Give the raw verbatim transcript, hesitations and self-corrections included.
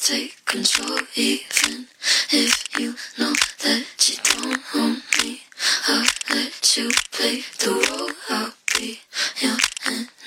take control. Even if you know that you don't own me, I'll let you